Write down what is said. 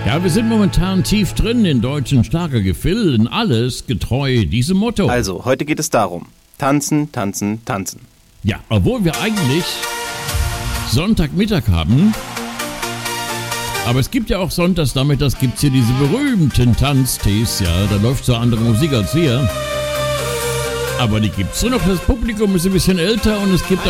Ja, wir sind momentan tief drin in deutschen Schlagergefilden, alles getreu diesem Motto. Also, heute geht es darum, tanzen, tanzen, tanzen. Ja, obwohl wir eigentlich Sonntagmittag haben, aber es gibt ja auch Sonntagsnachmittags gibt's hier diese berühmten Tanztees, ja, da läuft so andere Musik als hier. Aber die gibt's nur noch, das Publikum ist ein bisschen älter und es gibt